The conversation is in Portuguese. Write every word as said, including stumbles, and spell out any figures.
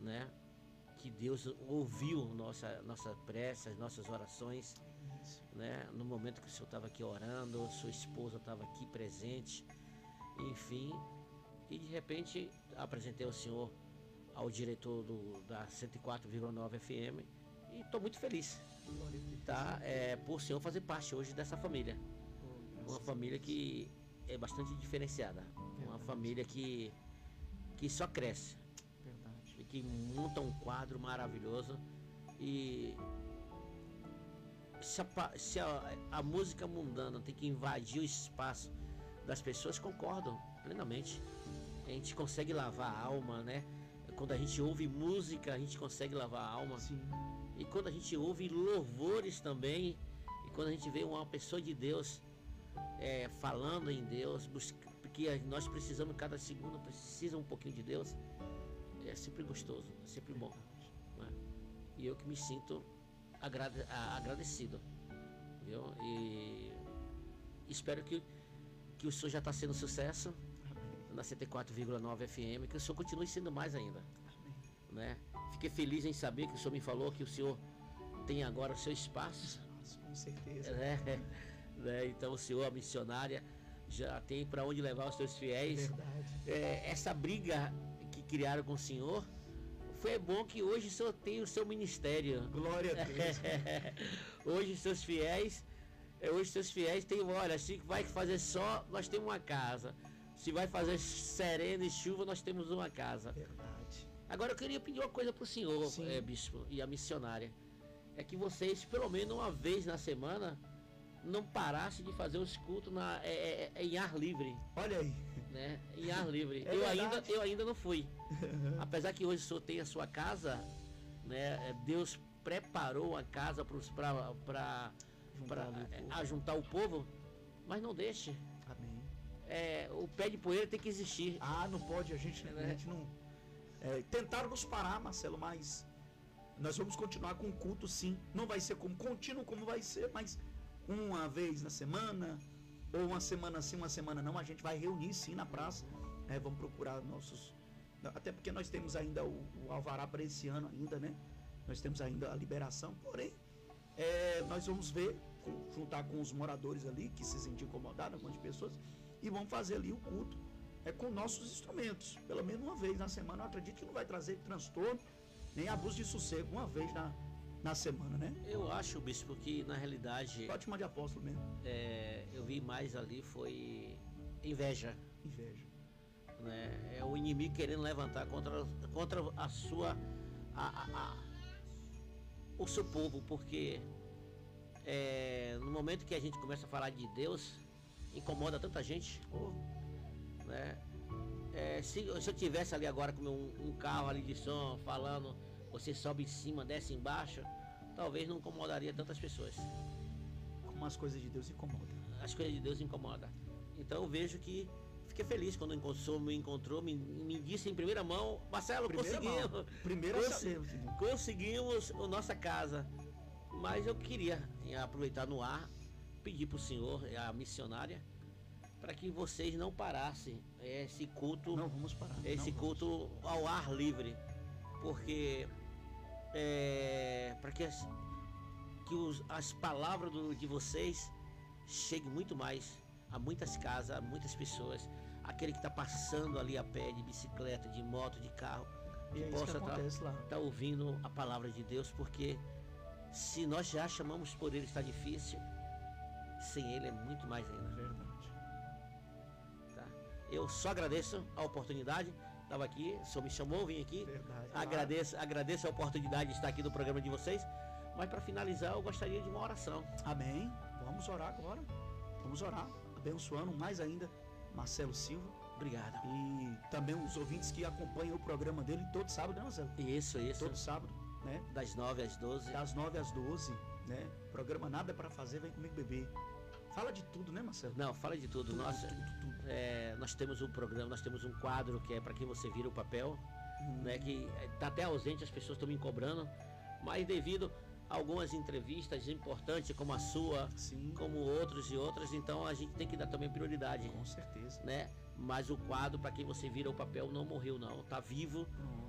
né? Que Deus ouviu nossa, nossa prece, as nossas orações, né? No momento que o senhor estava aqui orando, sua esposa estava aqui presente, enfim, e de repente apresentei o senhor ao diretor do, da cento e quatro vírgula nove F M e estou muito feliz, tá? É, por o senhor fazer parte hoje dessa família, uma família que é bastante diferenciada, uma família que, que só cresce. Verdade. E que monta um quadro maravilhoso. E se, a, se a, a música mundana tem que invadir o espaço das pessoas, concordo plenamente. A gente consegue lavar a alma, né? Quando a gente ouve música, a gente consegue lavar a alma. Sim. E quando a gente ouve louvores também, e quando a gente vê uma pessoa de Deus é, falando em Deus, busca, porque nós precisamos, cada segundo precisa um pouquinho de Deus. É sempre gostoso, é sempre bom, né? E eu que me sinto agrade, agradecido, viu? E espero que, que o senhor já está sendo sucesso na cento e quatro vírgula nove F M, que o senhor continue sendo mais ainda, né? Fiquei feliz em saber que o senhor me falou que o senhor tem agora o seu espaço. Nossa, com certeza. Né? Né? Então o senhor, a missionária, já tem para onde levar os seus fiéis. Verdade. É, essa briga que criaram com o senhor, foi bom que hoje o senhor tem o seu ministério. Glória a Deus. Hoje seus fiéis, hoje seus fiéis tem, olha, se vai fazer sol, nós temos uma casa. Se vai fazer sereno e chuva, nós temos uma casa. Verdade. Agora eu queria pedir uma coisa para o senhor, é, bispo, e a missionária. É que vocês, pelo menos uma vez na semana, não parassem de fazer os cultos na, é, é, em ar livre. Olha aí. Né? Em ar livre. É eu, verdade. ainda, eu ainda não fui. Apesar que hoje o senhor tem a sua casa, né? Deus preparou uma casa para ajuntar o povo, mas não deixe. Amém. É, o pé de poeira tem que existir. Ah, não pode, a gente, né? a gente não. É, tentaram nos parar, Marcelo, mas nós vamos continuar com o culto, sim. Não vai ser como contínuo, como vai ser, mas uma vez na semana, ou uma semana sim, uma semana não, a gente vai reunir sim na praça. É, vamos procurar nossos. Até porque nós temos ainda o, o alvará para esse ano ainda, né? Nós temos ainda a liberação, porém, é, nós vamos ver, juntar com os moradores ali que se sentir incomodados, algumas pessoas, e vamos fazer ali o culto é, com nossos instrumentos, pelo menos uma vez na semana. Eu acredito que não vai trazer transtorno, nem abuso de sossego, uma vez na, na semana, né? Eu acho, bispo, que na realidade... Pode chamar de apóstolo mesmo. É, eu vi mais ali foi inveja. Inveja. Né? É o inimigo querendo levantar contra, contra a sua... A, a, a, o seu povo, porque é, no momento que a gente começa a falar de Deus, incomoda tanta gente. Oh. Né? É, se, se eu tivesse ali agora com um, um carro ali de som falando, você sobe em cima, desce embaixo, talvez não incomodaria tantas pessoas. Como as coisas de Deus incomodam. As coisas de Deus incomodam. Então eu vejo que fiquei feliz quando o senhor me encontrou, me, me disse em primeira mão, Marcelo, Primeira conseguimos. Mão. Primeiro Conse sabemos. Conseguimos a nossa casa. Mas eu queria aproveitar no ar, pedir para o senhor, a missionária, para que vocês não parassem esse culto, não vamos parar, esse não culto vamos. ao ar livre, porque é, para que, as, que os, as palavras do, de vocês cheguem muito mais a muitas casas, a muitas pessoas, aquele que está passando ali a pé, de bicicleta, de moto, de carro, e que é possa estar tá, tá ouvindo a palavra de Deus, porque se nós já chamamos por ele está difícil, sem ele é muito mais ainda. Verdade. Tá? Eu só agradeço a oportunidade. Estava aqui, o senhor me chamou, vim aqui. Verdade. Agradeço, claro. agradeço a oportunidade de estar aqui no programa de vocês. Mas para finalizar, eu gostaria de uma oração. Amém. Vamos orar agora. Vamos orar, abençoando mais ainda Marcelo Silva. Obrigado. E também os ouvintes que acompanham o programa dele todo sábado, né, Marcelo? Isso, isso. Todo sábado, né? Das nove às doze. Das nove às doze, né? Programa Nada para Fazer, vem comigo beber. Fala de tudo, né, Marcelo? Não, fala de tudo. tudo Nossa, tudo, tudo. É, nós temos um programa, nós temos um quadro que é para quem você vira o papel, hum. né? Que tá até ausente, as pessoas estão me cobrando, mas devido a algumas entrevistas importantes, como a sua, Sim. como outros e outras, então a gente tem que dar também prioridade. Com certeza. Né? Mas o quadro para quem você vira o papel não morreu, não, tá vivo. Hum.